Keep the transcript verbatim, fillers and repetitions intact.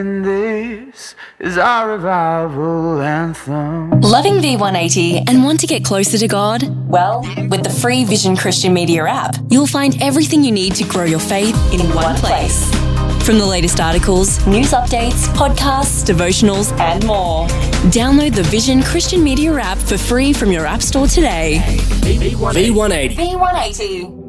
This is our revival anthem. Loving V one eighty and want to get closer to God? Well, with the free Vision Christian Media app, you'll find everything you need to grow your faith in one place. From the latest articles, news updates, podcasts, devotionals, and more. Download the Vision Christian Media app for free from your app store today. V one eighty. V one eighty.